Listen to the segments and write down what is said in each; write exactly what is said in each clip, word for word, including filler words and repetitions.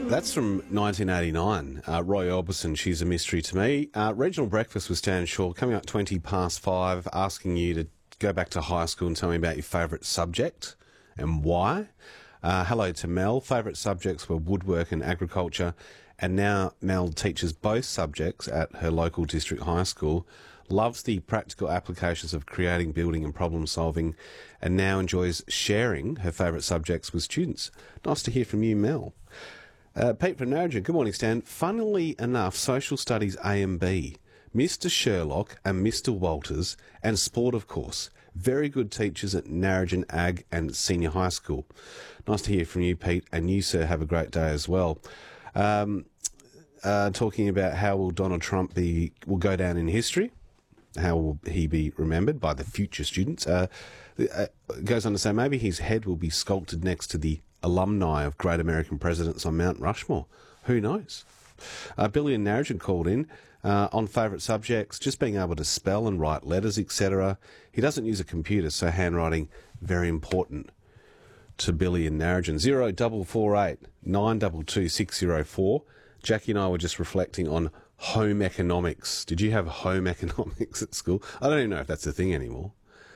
That's from nineteen eighty-nine. Uh, Roy Orbison, she's a mystery to me. Uh, Regional Breakfast with Stan Shaw, coming up twenty past five, asking you to go back to high school and tell me about your favourite subject and why. Uh, hello to Mel. Favourite subjects were woodwork and agriculture, and now Mel teaches both subjects at her local district high school. Loves the practical applications of creating, building and problem solving, and now enjoys sharing her favourite subjects with students. Nice to hear from you, Mel. Uh, Pete from Narrogin, good morning, Stan. Funnily enough, social studies A and B, Mister Sherlock and Mister Walters, and sport, of course. Very good teachers at Narrogin Ag and Senior High School. Nice to hear from you, Pete, and you, sir, have a great day as well. Um, uh, talking about how will Donald Trump be will go down in history. How will he be remembered by the future students? Uh, it goes on to say maybe his head will be sculpted next to the alumni of great American presidents on Mount Rushmore. Who knows? Uh, Billy and Narrogin called in uh, on favourite subjects, just being able to spell and write letters, et cetera. He doesn't use a computer, so handwriting, very important to Billy and Narrogin. Zero double four eight nine double two six zero four. Jackie and I were just reflecting on home economics. Did you have home economics at school? I don't even know if that's a thing anymore.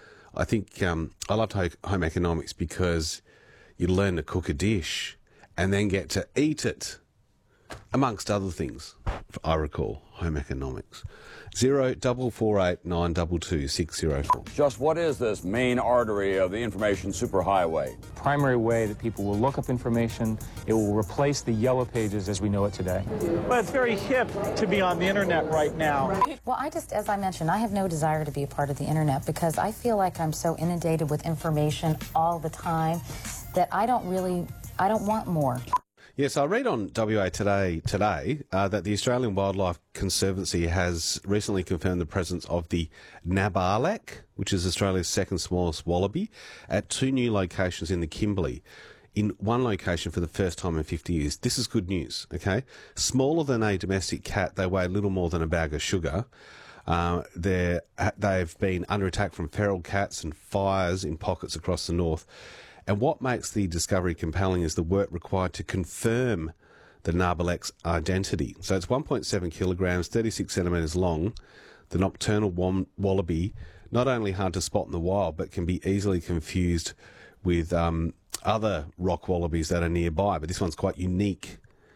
I think um, I loved home economics because you learn to cook a dish and then get to eat it, amongst other things, I recall, home economics. Zero double four eight nine double two six zero four. Just what is this main artery of the information superhighway? Primary way that people will look up information. It will replace the yellow pages as we know it today. But it's very hip to be on the internet right now. Well, I just, as I mentioned, I have no desire to be a part of the internet because I feel like I'm so inundated with information all the time that I don't really, I don't want more. Yes, I read on W A Today today uh, that the Australian Wildlife Conservancy has recently confirmed the presence of the Nabarlek, which is Australia's second smallest wallaby, at two new locations in the Kimberley. In one location for the first time in fifty years. This is good news, okay? Smaller than a domestic cat, they weigh little more than a bag of sugar. Uh, they're, they've been under attack from feral cats and fires in pockets across the north. And what makes the discovery compelling is the work required to confirm the Nabarlek's identity. So it's one point seven kilograms, thirty-six centimetres long. The nocturnal wam- wallaby, not only hard to spot in the wild, but can be easily confused with um, other rock wallabies that are nearby. But this one's quite unique.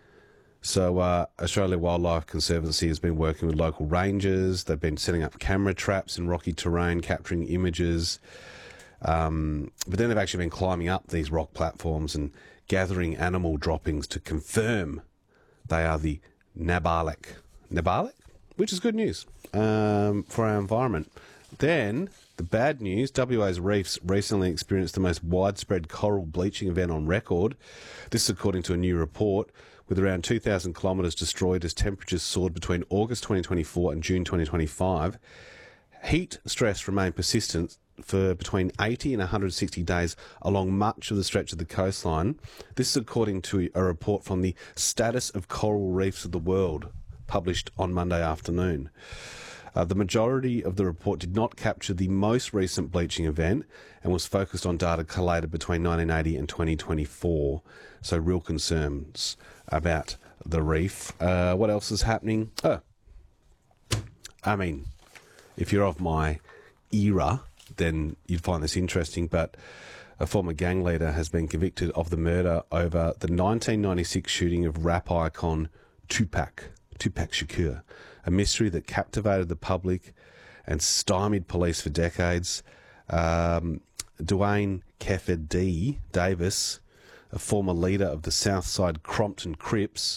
So uh, Australia Wildlife Conservancy has been working with local rangers. They've been setting up camera traps in rocky terrain, capturing images. Um, but then they've actually been climbing up these rock platforms and gathering animal droppings to confirm they are the Nabarlek. Nabarlek? Which is good news um, for our environment. Then, the bad news, W A's reefs recently experienced the most widespread coral bleaching event on record. This is according to a new report, with around two thousand kilometres destroyed as temperatures soared between August twenty twenty-four and June twenty twenty-five. Heat stress remained persistent for between eighty and one hundred sixty days along much of the stretch of the coastline. This is according to a report from the Status of Coral Reefs of the World, published on Monday afternoon. Uh, the majority of the report did not capture the most recent bleaching event and was focused on data collated between nineteen eighty and twenty twenty-four. So real concerns about the reef. Uh, what else is happening? Oh, I mean, if you're of my era, then you'd find this interesting, but a former gang leader has been convicted of the murder over the nineteen ninety-six shooting of rap icon Tupac, Tupac Shakur, a mystery that captivated the public and stymied police for decades. Um, Dwayne Keffer D. Davis, a former leader of the Southside Crompton Crips,